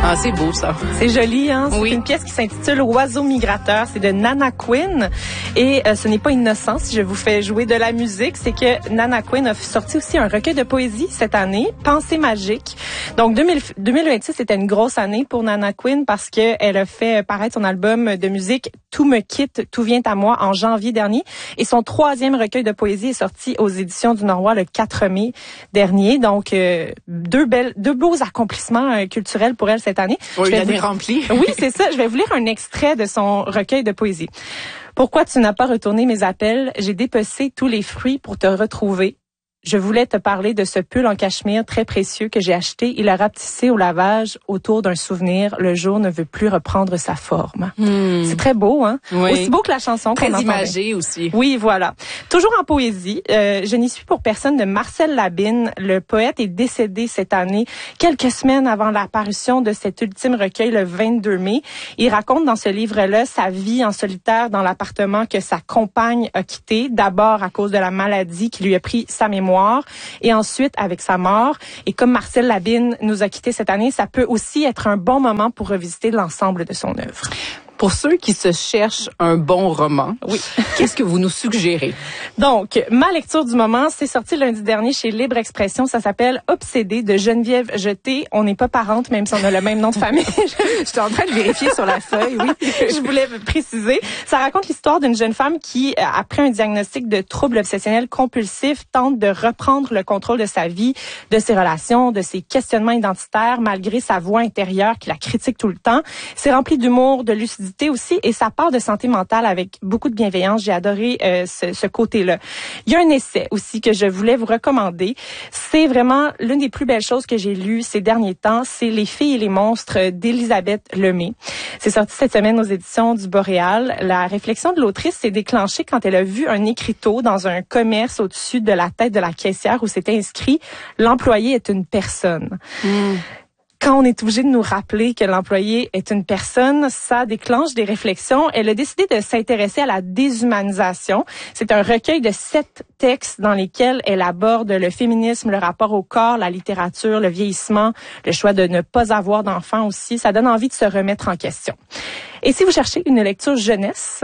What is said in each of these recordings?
Ah, c'est beau, ça. C'est joli, hein? Oui. C'est une pièce qui s'intitule Oiseau migrateur. C'est de Nana Quinn. Et ce n'est pas innocent si je vous fais jouer de la musique. C'est que Nana Quinn a sorti aussi un recueil de poésie cette année, Pensée magique. Donc, 2026, c'était une grosse année pour Nana Quinn parce que elle a fait paraître son album de musique Tout me quitte, tout vient à moi en janvier dernier. Et son 3e recueil de poésie est sorti aux éditions du Norrois le 4 mai dernier. Donc, deux beaux accomplissements culturels pour elle cette année. Oui, l'année remplie. Oui, c'est ça. Je vais vous lire un extrait de son recueil de poésie. Pourquoi tu n'as pas retourné mes appels? J'ai dépecé tous les fruits pour te retrouver. Je voulais te parler de ce pull en cachemire très précieux que j'ai acheté. Il a rapetissé au lavage autour d'un souvenir. Le jour ne veut plus reprendre sa forme. C'est très beau, hein? Oui. Aussi beau que la chanson qu'on entendait. Très imagé aussi. Oui, voilà. Toujours en poésie, je n'y suis pour personne de Marcel Labine. Le poète est décédé cette année, quelques semaines avant l'apparition de cet ultime recueil le 22 mai. Il raconte dans ce livre-là sa vie en solitaire dans l'appartement que sa compagne a quitté, d'abord à cause de la maladie qui lui a pris sa mémoire et ensuite avec sa mort. Et comme Marcel Labine nous a quittés cette année, ça peut aussi être un bon moment pour revisiter l'ensemble de son œuvre. Pour ceux qui se cherchent un bon roman, oui. Qu'est-ce que vous nous suggérez? Donc, ma lecture du moment, c'est sorti lundi dernier chez Libre Expression. Ça s'appelle Obsédée de Geneviève Jeté. On n'est pas parentes, même si on a le même nom de famille. J'étais en train de vérifier sur la feuille, oui. Je voulais préciser. Ça raconte l'histoire d'une jeune femme qui, après un diagnostic de trouble obsessionnel compulsif, tente de reprendre le contrôle de sa vie, de ses relations, de ses questionnements identitaires, malgré sa voix intérieure qui la critique tout le temps. C'est rempli d'humour, de lucidité aussi, et ça part de santé mentale avec beaucoup de bienveillance. J'ai adoré ce côté-là. Il y a un essai aussi que je voulais vous recommander. C'est vraiment l'une des plus belles choses que j'ai lues ces derniers temps. C'est Les filles et les monstres d'Elisabeth Lemay. C'est sorti cette semaine aux éditions du Boréal. La réflexion de l'autrice s'est déclenchée quand elle a vu un écriteau dans un commerce au-dessus de la tête de la caissière où c'était inscrit « L'employé est une personne ». Quand on est obligé de nous rappeler que l'employé est une personne, ça déclenche des réflexions. Elle a décidé de s'intéresser à la déshumanisation. C'est un recueil de 7 textes dans lesquels elle aborde le féminisme, le rapport au corps, la littérature, le vieillissement, le choix de ne pas avoir d'enfants aussi. Ça donne envie de se remettre en question. Et si vous cherchez une lecture jeunesse,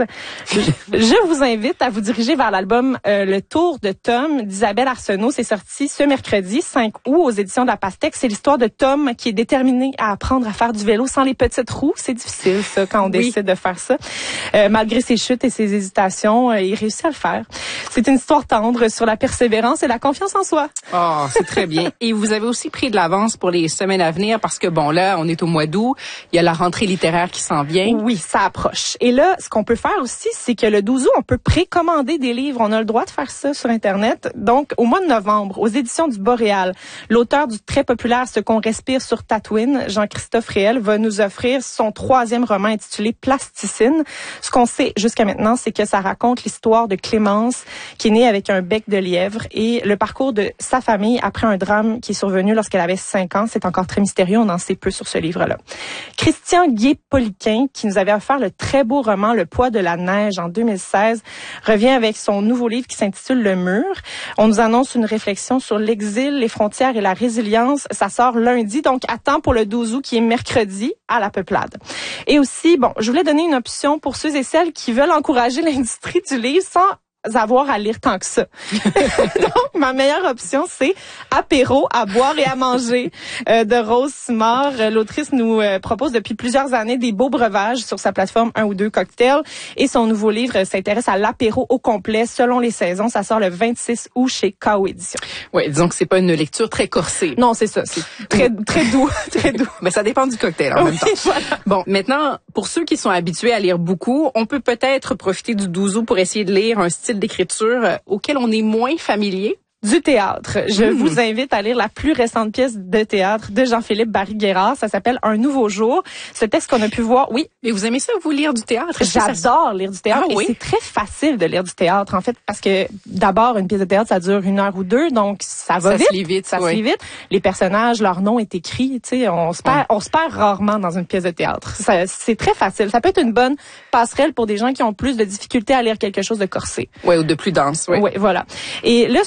je vous invite à vous diriger vers l'album Le Tour de Tom d'Isabelle Arsenault. C'est sorti ce mercredi 5 août aux éditions de la Pastèque. C'est l'histoire de Tom qui est déterminé à apprendre à faire du vélo sans les petites roues. C'est difficile, ça, quand on décide de faire ça. Malgré ses chutes et ses hésitations, il réussit à le faire. C'est une histoire tendre sur la persévérance et la confiance en soi. Oh, c'est très bien. Et vous avez aussi pris de l'avance pour les semaines à venir parce que, bon, là, on est au mois d'août. Il y a la rentrée littéraire qui s'en vient. Oui, ça approche. Et là, ce qu'on peut faire aussi, c'est que le 12 août, on peut précommander des livres. On a le droit de faire ça sur Internet. Donc, au mois de novembre, aux éditions du Boréal, l'auteur du très populaire Ce qu'on respire sur Tatooine, Jean-Christophe Réel, va nous offrir son 3e roman intitulé Plasticine. Ce qu'on sait jusqu'à maintenant, c'est que ça raconte l'histoire de Clémence, qui est née avec un bec de lièvre, et le parcours de sa famille après un drame qui est survenu lorsqu'elle avait 5 ans. C'est encore très mystérieux. On en sait peu sur ce livre-là. Christian Gué-Poliquin, qui nous avait offert le très beau roman Le poids de la neige en 2016, revient avec son nouveau livre qui s'intitule Le mur. On nous annonce une réflexion sur l'exil, les frontières et la résilience. Ça sort lundi, donc à temps pour le 12 août qui est mercredi à la Peuplade. Et aussi, bon, je voulais donner une option pour ceux et celles qui veulent encourager l'industrie du livre sans avoir à lire tant que ça. Donc, ma meilleure option, c'est Apéro à boire et à manger de Rose Simard. L'autrice nous propose depuis plusieurs années des beaux breuvages sur sa plateforme 1 ou 2 cocktails. Et son nouveau livre s'intéresse à l'apéro au complet selon les saisons. Ça sort le 26 août chez K.O. Édition. Oui, disons que c'est pas une lecture très corsée. Non, c'est ça. C'est très doux. Très doux. Mais ça dépend du cocktail en même temps. Voilà. Bon, maintenant, pour ceux qui sont habitués à lire beaucoup, on peut peut-être profiter du 12 août pour essayer de lire un style d'écriture auquel on est moins familier. Du théâtre. Je vous invite à lire la plus récente pièce de théâtre de Jean-Philippe Barry-Guérard. Ça s'appelle Un nouveau jour. Ce texte qu'on a pu voir, oui. Mais vous aimez ça, vous, lire du théâtre? J'adore lire du théâtre. Ah, oui? Et c'est très facile de lire du théâtre, en fait, parce que d'abord, une pièce de théâtre, ça dure 1 heure ou 2, donc ça va vite. Ça se lit vite. Ça se lit vite. Les personnages, leur nom est écrit, tu sais, on se perd rarement dans une pièce de théâtre. C'est très facile. Ça peut être une bonne passerelle pour des gens qui ont plus de difficultés à lire quelque chose de corsé. Oui, ou de plus dense, oui. Oui, voilà. Et là, ce que je trouve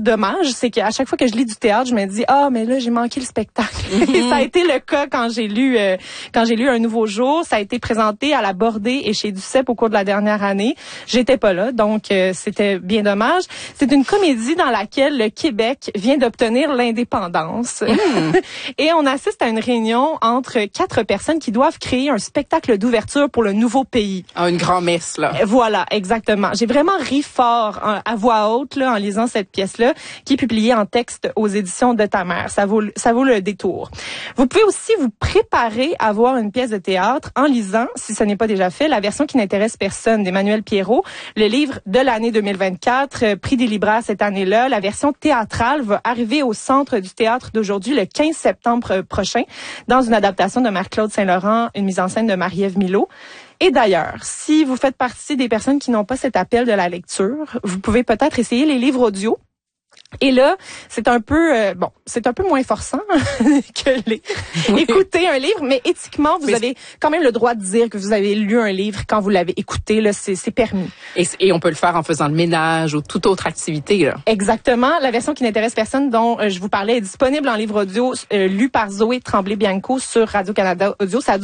dommage, c'est qu'à chaque fois que je lis du théâtre, je me dis mais là j'ai manqué le spectacle. Et ça a été le cas quand j'ai lu Un Nouveau Jour. Ça a été présenté à la Bordée et chez Duceppe au cours de la dernière année. J'étais pas là, donc c'était bien dommage. C'est une comédie dans laquelle le Québec vient d'obtenir l'indépendance. Et on assiste à une réunion entre 4 personnes qui doivent créer un spectacle d'ouverture pour le nouveau pays. Une grand-messe, là. Voilà, exactement. J'ai vraiment ri fort à voix haute là, en lisant cette pièce-là, qui est publiée en texte aux éditions de ta mère. Ça vaut le détour. Vous pouvez aussi vous préparer à voir une pièce de théâtre en lisant, si ce n'est pas déjà fait, La version qui n'intéresse personne d'Emmanuel Pierrot, le livre de l'année 2024, prix des Libras cette année-là. La version théâtrale va arriver au Centre du théâtre d'aujourd'hui le 15 septembre prochain, dans une adaptation de Marc-Claude Saint-Laurent, une mise en scène de Marie-Ève Milot. Et d'ailleurs, si vous faites partie des personnes qui n'ont pas cet appel de la lecture, vous pouvez peut-être essayer les livres audio. Et là, c'est un peu moins forçant que écouter un livre, mais éthiquement, vous avez quand même le droit de dire que vous avez lu un livre quand vous l'avez écouté. Là, c'est permis. Et on peut le faire en faisant le ménage ou toute autre activité. Là. Exactement. La version qui n'intéresse personne, dont je vous parlais, est disponible en livre audio, lu par Zoé Tremblay-Bianco sur Radio-Canada Audio. Ça